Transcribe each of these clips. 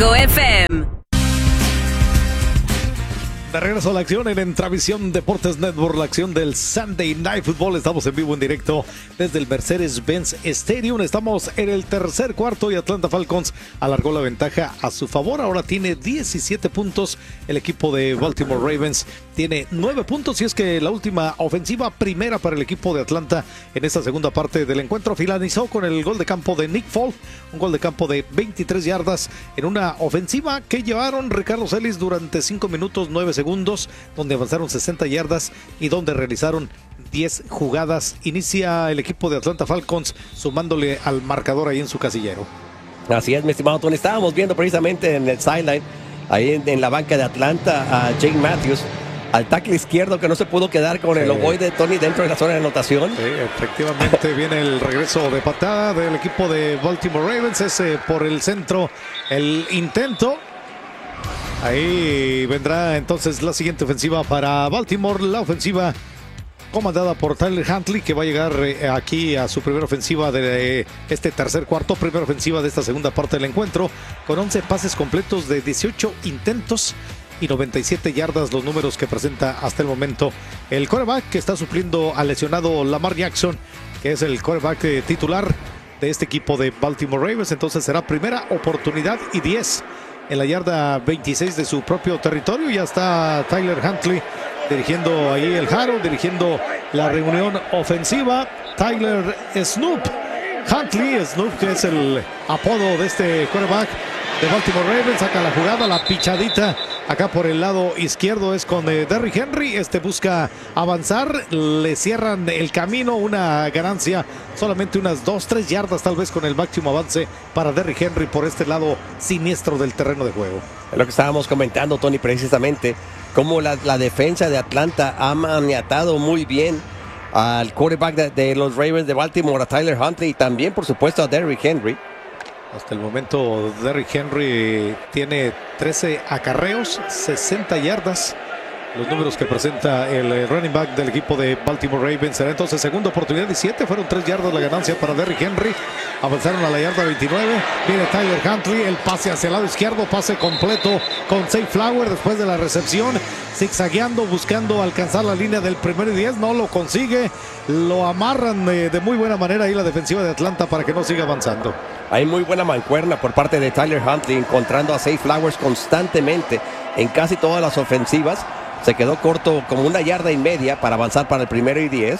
Fuego FM. De regreso a la acción en Entravisión Deportes Network, la acción del Sunday Night Football. Estamos en vivo, en directo desde el Mercedes-Benz Stadium. Estamos en el tercer cuarto y Atlanta Falcons alargó la ventaja a su favor. Ahora tiene 17 puntos. El equipo de Baltimore Ravens tiene 9 puntos. Y es que la última ofensiva primera para el equipo de Atlanta en esta segunda parte del encuentro finalizó con el gol de campo de Nick Folk. Un gol de campo de 23 yardas en una ofensiva que llevaron Ricardo Celis durante 5 minutos 9 segundos, donde avanzaron 60 yardas y donde realizaron 10 jugadas. Inicia el equipo de Atlanta Falcons sumándole al marcador ahí en su casillero. Así es, mi estimado Tony. Estábamos viendo precisamente en el sideline, ahí en la banca de Atlanta, a Jake Matthews, al tackle izquierdo que no se pudo quedar con el ovoide, Tony, dentro de la zona de anotación. Sí, efectivamente viene el regreso de patada del equipo de Baltimore Ravens. Ese por el centro, el intento. Ahí vendrá entonces la siguiente ofensiva para Baltimore, la ofensiva comandada por Tyler Huntley, que va a llegar aquí a su primera ofensiva de este tercer cuarto, primera ofensiva de esta segunda parte del encuentro, con 11 pases completos de 18 intentos y 97 yardas, los números que presenta hasta el momento el quarterback, que está supliendo al lesionado Lamar Jackson, que es el quarterback titular de este equipo de Baltimore Ravens. Entonces será primera oportunidad y 10 en la yarda 26 de su propio territorio. Ya está Tyler Huntley dirigiendo ahí el Jaro, dirigiendo la reunión ofensiva. Tyler Snoop Huntley, Snoop, que es el apodo de este quarterback de Baltimore Ravens, saca la jugada, la pichadita acá por el lado izquierdo es con Derrick Henry. Este busca avanzar, le cierran el camino, una ganancia solamente unas 2-3 yardas tal vez con el máximo avance para Derrick Henry por este lado siniestro del terreno de juego. Es lo que estábamos comentando, Tony, precisamente cómo la defensa de Atlanta ha maniatado muy bien al quarterback de los Ravens de Baltimore, a Tyler Huntley, y también por supuesto a Derrick Henry. Hasta el momento Derrick Henry tiene 13 acarreos, 60 yardas. Los números que presenta el running back del equipo de Baltimore Ravens. Será entonces segunda oportunidad y 7. Fueron 3 yardas la ganancia para Derrick Henry. Avanzaron a la yarda 29. Viene Tyler Huntley. El pase hacia el lado izquierdo. Pase completo con Zay Flower después de la recepción. Zigzagueando, buscando alcanzar la línea del primero y 10. No lo consigue. Lo amarran de muy buena manera ahí la defensiva de Atlanta para que no siga avanzando. Hay muy buena mancuerna por parte de Tyler Huntley, encontrando a Zay Flowers constantemente en casi todas las ofensivas. Se quedó corto como 1,5 yardas para avanzar para el primero y 10.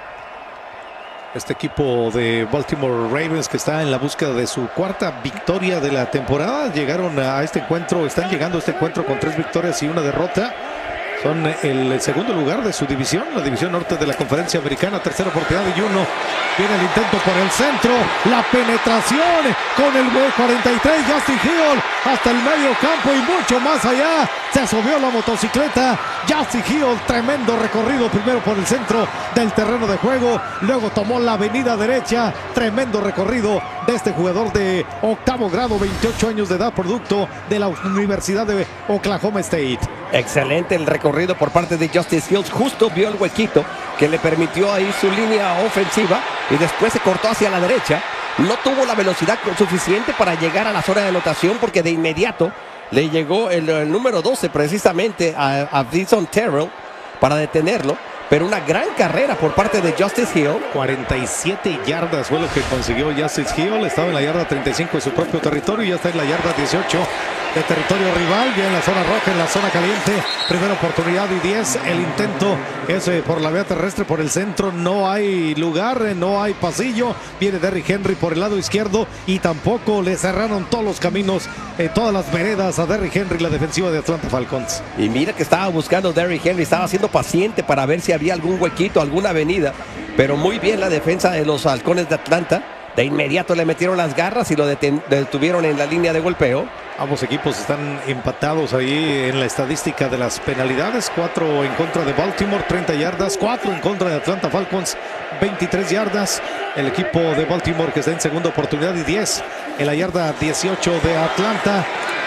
Este equipo de Baltimore Ravens, que está en la búsqueda de su cuarta victoria de la temporada, llegaron a este encuentro, están llegando a este encuentro con 3 victorias y 1 derrota. Son el segundo lugar de su división, la división norte de la conferencia americana. Tercera oportunidad y 1. Viene el intento por el centro, la penetración con el 43, Justin Hill hasta el medio campo y mucho más allá. Se subió la motocicleta Justin Hill, tremendo recorrido primero por el centro del terreno de juego, luego tomó la avenida derecha. Tremendo recorrido de este jugador de octavo grado, 28 años de edad, producto de la Universidad de Oklahoma State. Excelente el recorrido por parte de Justice Hills. Justo vio el huequito que le permitió ahí su línea ofensiva y después se cortó hacia la derecha. No tuvo la velocidad suficiente para llegar a la zona de anotación, porque de inmediato le llegó el número 12 precisamente a Vinson Terrell para detenerlo. Pero una gran carrera por parte de Justice Hill. 47 yardas fue lo que consiguió Justice Hill. Estaba en la yarda 35 de su propio territorio y ya está en la yarda 18 de territorio rival. Ya en la zona roja, en la zona caliente. Primera oportunidad y 10. El intento es por la vía terrestre, por el centro. No hay lugar, no hay pasillo. Viene Derrick Henry por el lado izquierdo y tampoco le cerraron todos los caminos, todas las veredas a Derrick Henry, la defensiva de Atlanta Falcons. Y mira que estaba buscando Derrick Henry, estaba siendo paciente para ver si había algún huequito, alguna avenida, pero muy bien la defensa de los halcones de Atlanta. De inmediato le metieron las garras y lo detuvieron en la línea de golpeo. Ambos equipos están empatados ahí en la estadística de las penalidades. 4 en contra de Baltimore, 30 yardas. 4 en contra de Atlanta Falcons, 23 yardas. El equipo de Baltimore, que está en segunda oportunidad y 10 en la yarda 18 de Atlanta.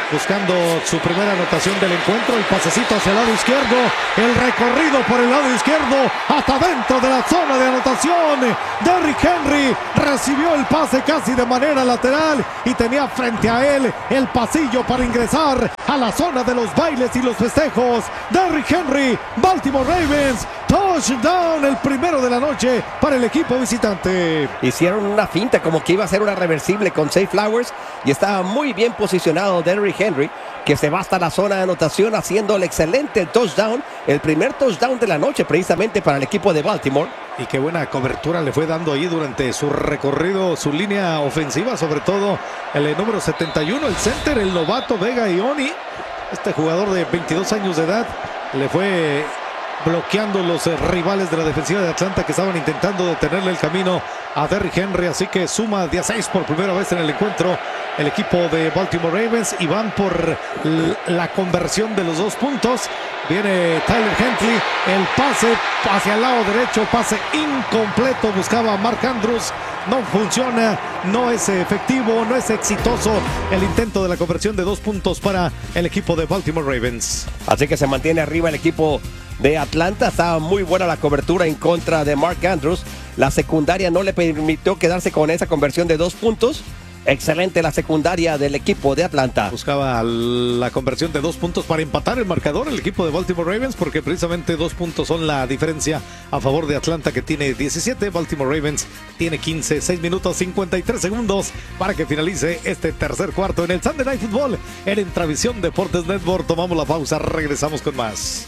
buscando su primera anotación del encuentro. El pasecito hacia el lado izquierdo, el recorrido por el lado izquierdo hasta dentro de la zona de anotación. Derrick Henry recibió el pase casi de manera lateral y tenía frente a él el pasillo para ingresar a la zona de los bailes y los festejos. Derrick Henry, Baltimore Ravens, touchdown, el primero de la noche para el equipo visitante. Hicieron una finta como que iba a ser una reversible con Zay Flowers y estaba muy bien posicionado Derrick Henry, que se va hasta la zona de anotación haciendo el excelente touchdown, el primer touchdown de la noche precisamente para el equipo de Baltimore. Y qué buena cobertura le fue dando ahí durante su recorrido, su línea ofensiva, sobre todo el número 71, el center, el novato Vega Ioni. Este jugador de 22 años de edad le fue bloqueando los rivales de la defensiva de Atlanta que estaban intentando detenerle el camino a Derrick Henry, así que suma de a 6 por primera vez en el encuentro el equipo de Baltimore Ravens y van por la conversión de los 2 puntos. Viene Tyler Huntley, el pase hacia el lado derecho, pase incompleto, buscaba a Mark Andrews, no funciona, no es efectivo, no es exitoso el intento de la conversión de 2 puntos para el equipo de Baltimore Ravens. Así que se mantiene arriba el equipo de Atlanta. Estaba muy buena la cobertura en contra de Mark Andrews. La secundaria no le permitió quedarse con esa conversión de 2 puntos. Excelente la secundaria del equipo de Atlanta. Buscaba la conversión de 2 puntos para empatar el marcador el equipo de Baltimore Ravens, porque precisamente 2 puntos son la diferencia a favor de Atlanta, que tiene 17, Baltimore Ravens tiene 15, 6 minutos 53 segundos para que finalice este tercer cuarto en el Sunday Night Football en Intravisión Deportes Network. Tomamos la pausa, regresamos con más.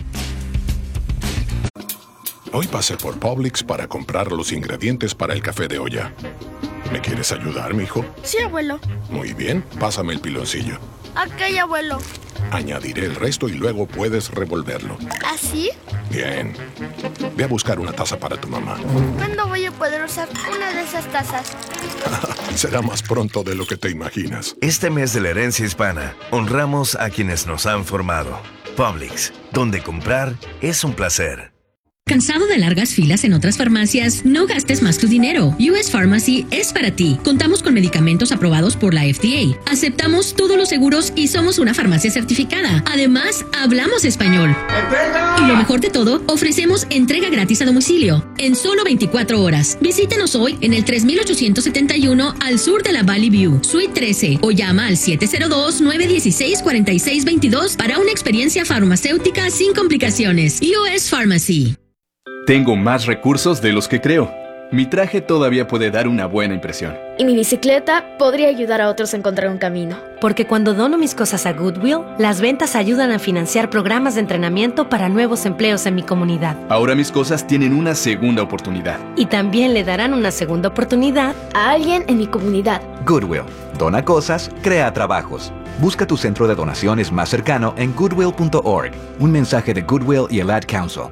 Hoy pasé por Publix para comprar los ingredientes para el café de olla. ¿Me quieres ayudar, mijo? Sí, abuelo. Muy bien, pásame el piloncillo. Ok, abuelo. Añadiré el resto y luego puedes revolverlo. ¿Así? Bien. Ve a buscar una taza para tu mamá. ¿Cuándo voy a poder usar una de esas tazas? Será más pronto de lo que te imaginas. Este mes de la herencia hispana, honramos a quienes nos han formado. Publix, donde comprar es un placer. ¿Cansado de largas filas en otras farmacias? No gastes más tu dinero. US Pharmacy es para ti. Contamos con medicamentos aprobados por la FDA. Aceptamos todos los seguros y somos una farmacia certificada. Además, hablamos español. Y lo mejor de todo, ofrecemos entrega gratis a domicilio en solo 24 horas. Visítenos hoy en el 3871 al sur de la Valley View, Suite 13, o llama al 702-916-4622 para una experiencia farmacéutica sin complicaciones. US Pharmacy. Tengo más recursos de los que creo. Mi traje todavía puede dar una buena impresión. Y mi bicicleta podría ayudar a otros a encontrar un camino. Porque cuando dono mis cosas a Goodwill, las ventas ayudan a financiar programas de entrenamiento para nuevos empleos en mi comunidad. Ahora mis cosas tienen una segunda oportunidad. Y también le darán una segunda oportunidad a alguien en mi comunidad. Goodwill. Dona cosas, crea trabajos. Busca tu centro de donaciones más cercano en goodwill.org. Un mensaje de Goodwill y el Ad Council.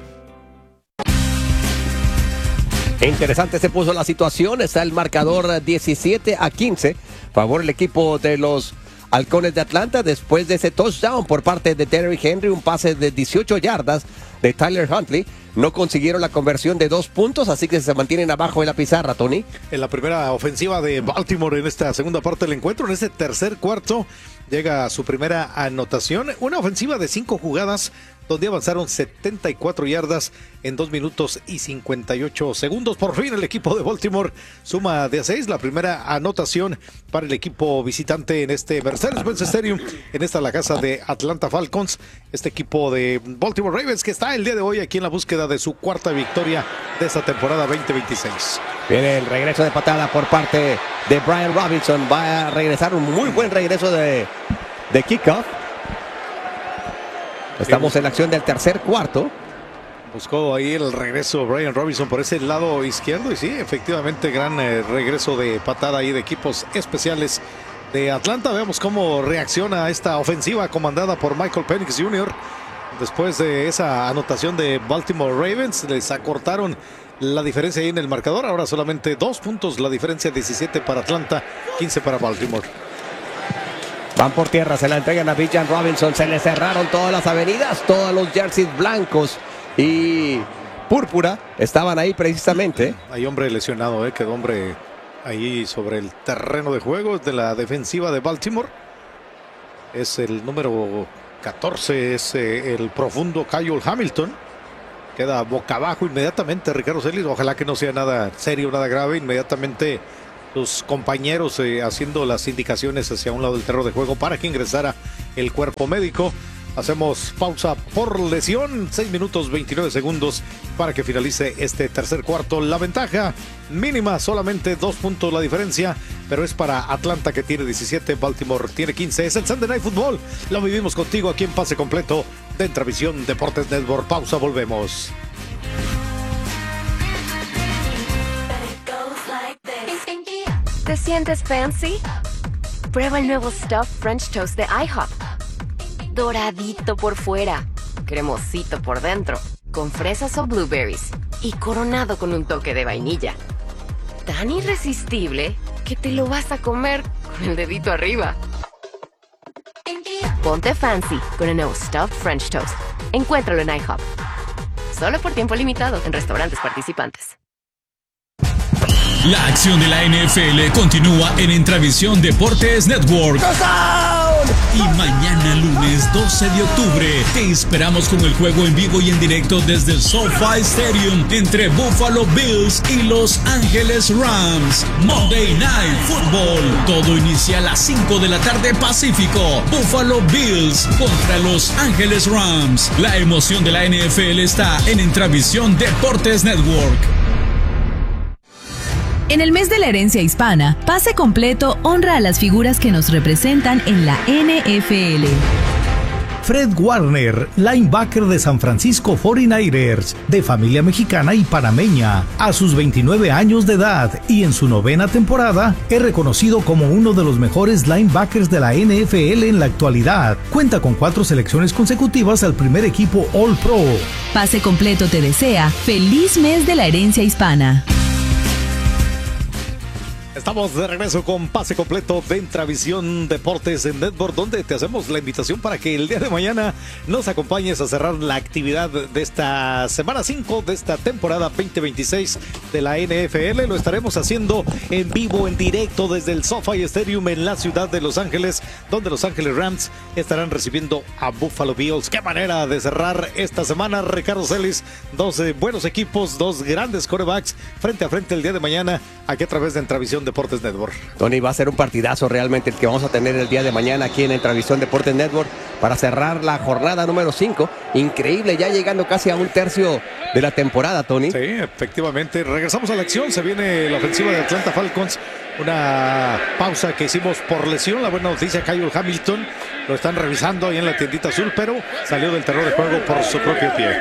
Interesante se puso la situación. Está el marcador 17-15. Favor el equipo de los Halcones de Atlanta después de ese touchdown por parte de Derrick Henry. Un pase de 18 yardas de Tyler Huntley. No consiguieron la conversión de 2 puntos, así que se mantienen abajo en la pizarra, Tony. En la primera ofensiva de Baltimore en esta segunda parte del encuentro, en este tercer cuarto, llega a su primera anotación. Una ofensiva de 5 jugadas donde avanzaron 74 yardas en 2 minutos y 58 segundos. Por fin el equipo de Baltimore suma de a 6, la primera anotación para el equipo visitante en este Mercedes-Benz Stadium, en esta la casa de Atlanta Falcons. Este equipo de Baltimore Ravens que está el día de hoy aquí en la búsqueda de su cuarta victoria de esta temporada 2026. Viene el regreso de patada por parte de Brian Robinson. Va a regresar un muy buen regreso de kickoff. Estamos en la acción del tercer cuarto. Buscó ahí el regreso Brian Robinson por ese lado izquierdo y sí, efectivamente gran regreso de patada ahí de equipos especiales de Atlanta. Veamos cómo reacciona esta ofensiva comandada por Michael Penix Jr. Después de esa anotación de Baltimore Ravens, les acortaron la diferencia ahí en el marcador. Ahora solamente 2 puntos la diferencia, 17 para Atlanta, 15 para Baltimore. Van por tierra, se la entregan a Bijan Robinson. Se le cerraron todas las avenidas, todos los jerseys blancos y púrpura estaban ahí precisamente. Hay hombre lesionado, quedó hombre ahí sobre el terreno de juego de la defensiva de Baltimore. Es el número 14, es el profundo Kyle Hamilton. Queda boca abajo inmediatamente Ricardo Celis. Ojalá que no sea nada serio, nada grave. Inmediatamente sus compañeros haciendo las indicaciones hacia un lado del terreno de juego para que ingresara el cuerpo médico. Hacemos pausa por lesión, 6 minutos 29 segundos para que finalice este tercer cuarto. La ventaja mínima, solamente 2 puntos la diferencia, pero es para Atlanta, que tiene 17, Baltimore tiene 15. Es el Sunday Night Football, lo vivimos contigo aquí en Pase Completo de Entravisión Deportes Network. Pausa, volvemos. ¿Te sientes fancy? Prueba el nuevo Stuffed French Toast de IHOP. Doradito por fuera, cremosito por dentro, con fresas o blueberries y coronado con un toque de vainilla. Tan irresistible que te lo vas a comer con el dedito arriba. Ponte fancy con el nuevo Stuffed French Toast. Encuéntralo en IHOP. Solo por tiempo limitado en restaurantes participantes. La acción de la NFL continúa en Entravisión Deportes Network. Y mañana lunes 12 de octubre te esperamos con el juego en vivo y en directo desde el SoFi Stadium entre Buffalo Bills y Los Ángeles Rams. Monday Night Football. Todo inicia a las 5 de la tarde Pacífico. Buffalo Bills contra Los Ángeles Rams. La emoción de la NFL está en Entravisión Deportes Network. En el mes de la herencia hispana, Pase Completo honra a las figuras que nos representan en la NFL. Fred Warner, linebacker de San Francisco 49ers, de familia mexicana y panameña, a sus 29 años de edad y en su 9ª temporada, es reconocido como uno de los mejores linebackers de la NFL en la actualidad. Cuenta con 4 selecciones consecutivas al primer equipo All Pro. Pase Completo te desea feliz mes de la herencia hispana. Estamos de regreso con Pase Completo de Entravisión Deportes en Network, donde te hacemos la invitación para que el día de mañana nos acompañes a cerrar la actividad de esta semana 5 de esta temporada 2026 de la NFL. Lo estaremos haciendo en vivo, en directo desde el SoFi Stadium en la ciudad de Los Ángeles, donde Los Ángeles Rams estarán recibiendo a Buffalo Bills. Qué manera de cerrar esta semana, Ricardo Celis. 2 buenos equipos, 2 grandes quarterbacks frente a frente el día de mañana, aquí a través de Entravisión Deportes Network. Tony, va a ser un partidazo realmente el que vamos a tener el día de mañana aquí en Entravisión Deportes Network para cerrar la jornada número 5. Increíble, ya llegando casi a un tercio de la temporada, Tony. Sí, efectivamente. Regresamos a la acción. Se viene la ofensiva de Atlanta Falcons. Una pausa que hicimos por lesión. La buena noticia, Kyle Hamilton lo están revisando ahí en la tiendita azul, pero salió del terreno de juego por su propio pie.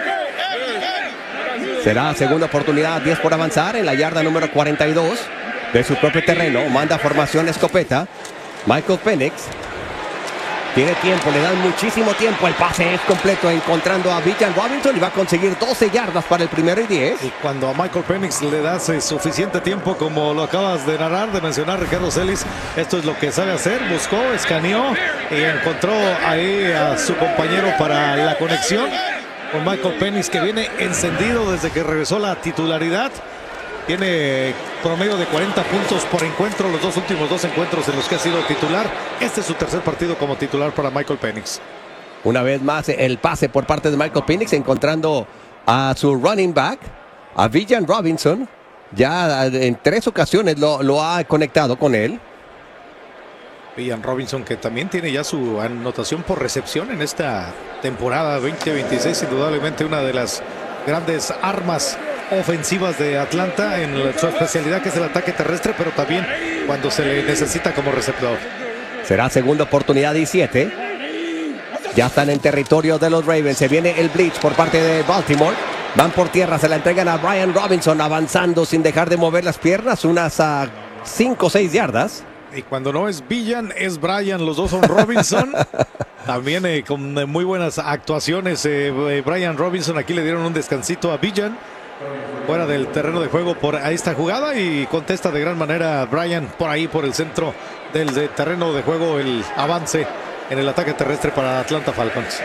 Será segunda oportunidad, 10 por avanzar en la yarda número 42 de su propio terreno. Manda formación escopeta. Michael Penix tiene tiempo, le dan muchísimo tiempo. El pase es completo, encontrando a Bijan Robinson y va a conseguir 12 yardas para el primero y 10. Y cuando a Michael Penix le das suficiente tiempo, como lo acabas de narrar, de mencionar, Ricardo Celis, esto es lo que sabe hacer. Buscó, escaneó y encontró ahí a su compañero para la conexión con Michael Penix, que viene encendido desde que regresó la titularidad. Tiene promedio de 40 puntos por encuentro los últimos 2 encuentros en los que ha sido titular. Este es su tercer partido como titular para Michael Penix. Una vez más el pase por parte de Michael Penix, encontrando a su running back, a Bijan Robinson. Ya en 3 ocasiones lo ha conectado con él. Bijan Robinson, que también tiene ya su anotación por recepción en esta temporada 2026. Indudablemente una de las grandes armas ofensivas de Atlanta en su especialidad, que es el ataque terrestre, pero también cuando se le necesita como receptor. Será segunda oportunidad y 7. Ya están en territorio de los Ravens. Se viene el blitz por parte de Baltimore. Van por tierra, se la entregan a Brian Robinson, avanzando sin dejar de mover las piernas, unas 5 o 6 yardas. Y cuando no es Bijan, es Brian, los dos son Robinson. También con muy buenas actuaciones Brian Robinson. Aquí le dieron un descansito a Bijan fuera del terreno de juego por esta jugada, y contesta de gran manera Brian por ahí, por el centro del terreno de juego, el avance en el ataque terrestre para Atlanta Falcons.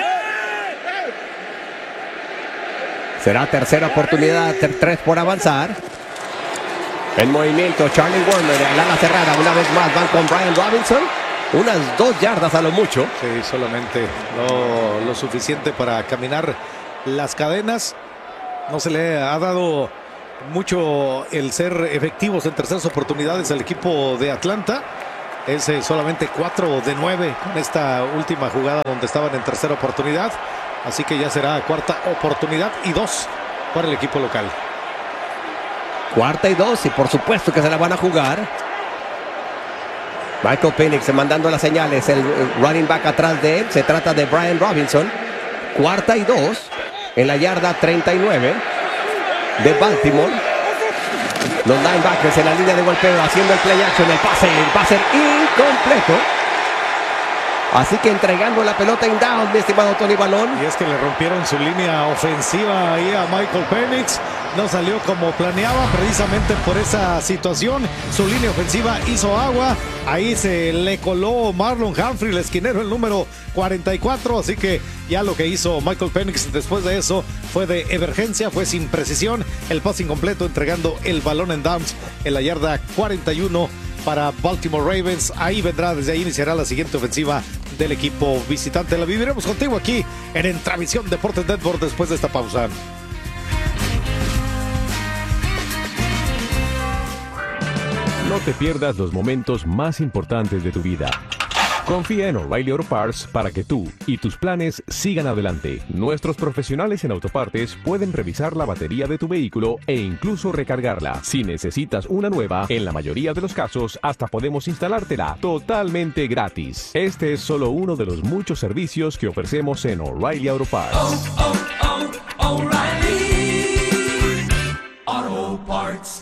Será tercera oportunidad, 3 por avanzar. En movimiento, Charlie Warner, al ala cerrada, una vez más van con Brian Robinson. unas 2 yardas a lo mucho. Sí, solamente lo suficiente para caminar las cadenas. No se le ha dado mucho el ser efectivos en terceras oportunidades al equipo de Atlanta. Es solamente 4 de 9 con esta última jugada donde estaban en tercera oportunidad. Así que ya será cuarta oportunidad y 2 para el equipo local. Cuarta y 2 y por supuesto que se la van a jugar. Michael Penix mandando las señales. El running back atrás de él. Se trata de Brian Robinson. Cuarta y 2 en la yarda 39 de Baltimore. Los linebackers en la línea de golpeo haciendo el play action. El pase incompleto. Así que entregando la pelota en down, mi estimado Tony Balón. Y es que le rompieron su línea ofensiva ahí a Michael Penix. No salió como planeaba precisamente por esa situación. Su línea ofensiva hizo agua. Ahí se le coló Marlon Humphrey, el esquinero, el número 44. Así que ya lo que hizo Michael Penix después de eso fue de emergencia, fue sin precisión. El pase incompleto, entregando el balón en downs en la yarda 41 para Baltimore Ravens. Ahí vendrá, desde ahí iniciará la siguiente ofensiva del equipo visitante. La viviremos contigo aquí en Entravisión Deportes Network después de esta pausa. No te pierdas los momentos más importantes de tu vida. Confía en O'Reilly Auto Parts para que tú y tus planes sigan adelante. Nuestros profesionales en autopartes pueden revisar la batería de tu vehículo e incluso recargarla. Si necesitas una nueva, en la mayoría de los casos hasta podemos instalártela totalmente gratis. Este es solo uno de los muchos servicios que ofrecemos en O'Reilly Auto Parts. O'Reilly Auto Parts.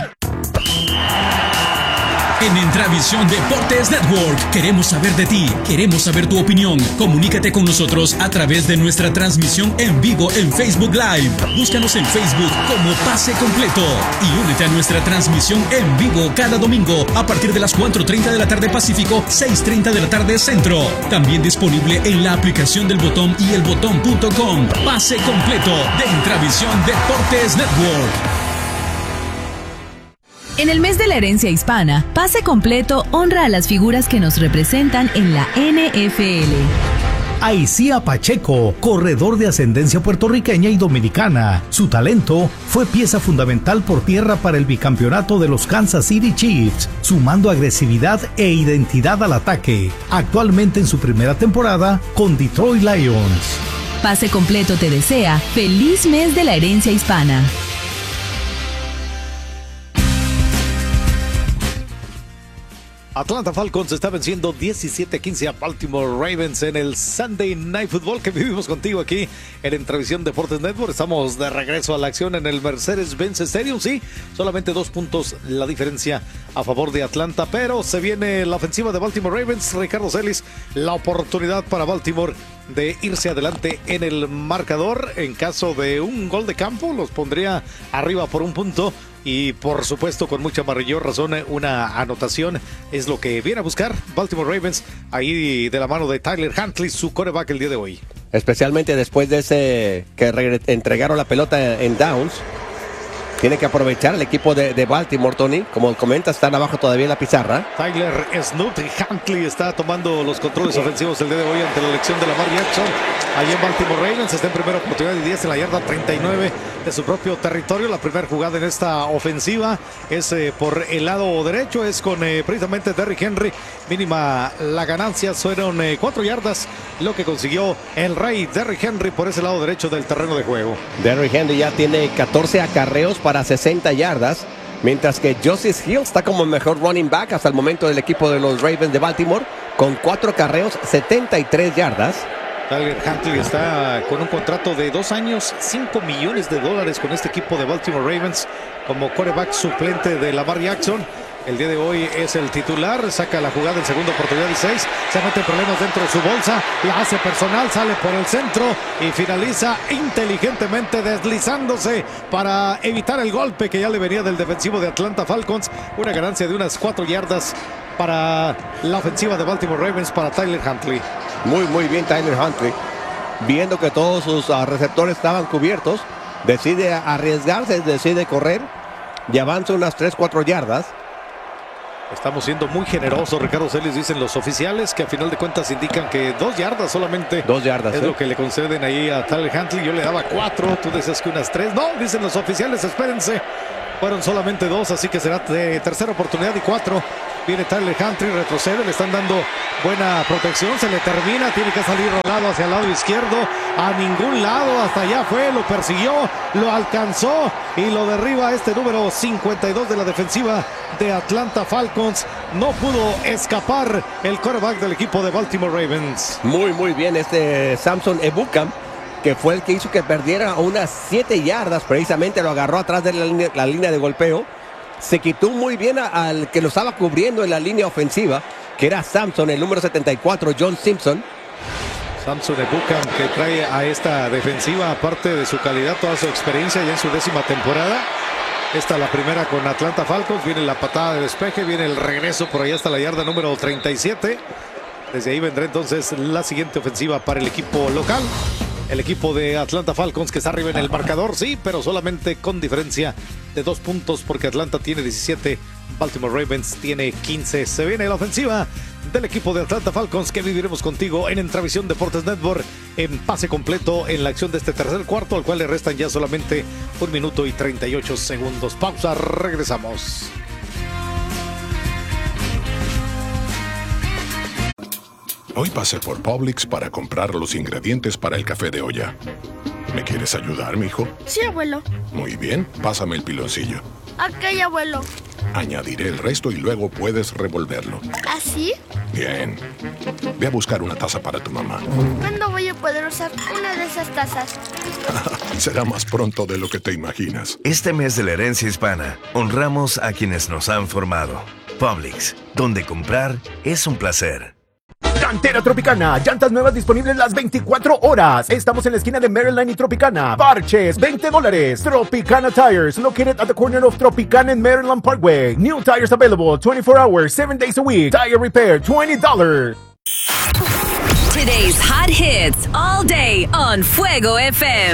En Entravisión Deportes Network queremos saber de ti, queremos saber tu opinión. Comunícate con nosotros a través de nuestra transmisión en vivo en Facebook Live. Búscanos en Facebook como Pase Completo y únete a nuestra transmisión en vivo cada domingo a partir de las 4:30 de la tarde Pacífico, 6:30 de la tarde Centro. También disponible en la aplicación del Botón y elbotón.com. Pase Completo de Entravisión Deportes Network. En el mes de la herencia hispana, Pase Completo honra a las figuras que nos representan en la NFL. Aicía Pacheco, corredor de ascendencia puertorriqueña y dominicana. Su talento fue pieza fundamental por tierra para el bicampeonato de los Kansas City Chiefs, sumando agresividad e identidad al ataque. Actualmente en su primera temporada con Detroit Lions. Pase Completo te desea feliz mes de la herencia hispana. Atlanta Falcons está venciendo 17-15 a Baltimore Ravens en el Sunday Night Football que vivimos contigo aquí en Entravisión Deportes Network. Estamos de regreso a la acción en el Mercedes-Benz Stadium. Sí, solamente 2 puntos la diferencia a favor de Atlanta, pero se viene la ofensiva de Baltimore Ravens. Ricardo Celis, la oportunidad para Baltimore de irse adelante en el marcador. En caso de un gol de campo, los pondría arriba por 1 punto. Y por supuesto, con mucha mayor razón, una anotación es lo que viene a buscar Baltimore Ravens ahí de la mano de Tyler Huntley, su quarterback el día de hoy. Especialmente después de ese que entregaron la pelota en downs. Tiene que aprovechar el equipo de Baltimore, Tony. Como comenta, están abajo todavía en la pizarra. Tyler Snoot Huntley está tomando los controles ofensivos el día de hoy ante la elección de Lamar Jackson. Allí en Baltimore Ravens está en primera oportunidad y 10 en la yarda 39 de su propio territorio. La primera jugada en esta ofensiva es por el lado derecho, es con precisamente Derrick Henry. Mínima la ganancia, fueron 4 yardas lo que consiguió el rey Derrick Henry por ese lado derecho del terreno de juego. Derrick Henry ya tiene 14 acarreos para 60 yardas, mientras que Justice Hill está como mejor running back hasta el momento del equipo de los Ravens de Baltimore, con 4 acarreos, 73 yardas. Tyler Huntley está con un contrato de 2 años, $5 millones con este equipo de Baltimore Ravens como quarterback suplente de Lamar Jackson. El día de hoy es el titular, saca la jugada en segunda oportunidad y 6, se mete problemas dentro de su bolsa, la hace personal, sale por el centro y finaliza inteligentemente deslizándose para evitar el golpe que ya le venía del defensivo de Atlanta Falcons. Una ganancia de unas 4 yardas para la ofensiva de Baltimore Ravens para Tyler Huntley. Muy bien Tyler Huntley, viendo que todos sus receptores estaban cubiertos, decide arriesgarse, decide correr y avanza unas 3-4 yardas. Estamos siendo muy generosos, Ricardo Celis, dicen los oficiales, que a final de cuentas indican que 2 yardas solamente. 2 yardas. Es lo que le conceden ahí a Tyler Huntley. Yo le daba 4, tú decías que unas 3. No, dicen los oficiales, espérense. Fueron solamente 2, así que será de tercera oportunidad y 4. Viene Tyler Huntley, retrocede, le están dando buena protección, se le termina, tiene que salir rolado hacia el lado izquierdo, a ningún lado, hasta allá fue, lo persiguió, lo alcanzó y lo derriba este número 52 de la defensiva de Atlanta Falcons. No pudo escapar el quarterback del equipo de Baltimore Ravens. Muy bien este Samson Ebukam, que fue el que hizo que perdiera unas 7 yardas, precisamente lo agarró atrás de la línea de golpeo. Se quitó muy bien al que lo estaba cubriendo en la línea ofensiva, que era Samson, el número 74, John Simpson. Samson Ebukam, que trae a esta defensiva, aparte de su calidad, toda su experiencia ya en su 10ª temporada. Esta la primera con Atlanta Falcons, viene la patada de despeje, viene el regreso por ahí hasta la yarda número 37. Desde ahí vendrá entonces la siguiente ofensiva para el equipo local. El equipo de Atlanta Falcons, que está arriba en el marcador, sí, pero solamente con diferencia de 2 puntos, porque Atlanta tiene 17, Baltimore Ravens tiene 15. Se viene la ofensiva del equipo de Atlanta Falcons, que viviremos contigo en Entravisión Deportes Network, en pase completo en la acción de este tercer cuarto, al cual le restan ya solamente 1 minuto y 38 segundos. Pausa, regresamos. Hoy pasé por Publix para comprar los ingredientes para el café de olla. ¿Me quieres ayudar, mijo? Sí, abuelo. Muy bien, pásame el piloncillo. Ok, abuelo. Añadiré el resto y luego puedes revolverlo. ¿Así? Bien. Ve a buscar una taza para tu mamá. ¿Cuándo voy a poder usar una de esas tazas? Será más pronto de lo que te imaginas. Este mes de la herencia hispana, honramos a quienes nos han formado. Publix, donde comprar es un placer. Cantera Tropicana, llantas nuevas disponibles las 24 horas. Estamos en la esquina de Maryland y Tropicana. Parches, $20. Tropicana Tires, located at the corner of Tropicana and Maryland Parkway. New tires available 24 hours, 7 days a week. Tire repair, $20. Today's hot hits all day on Fuego FM.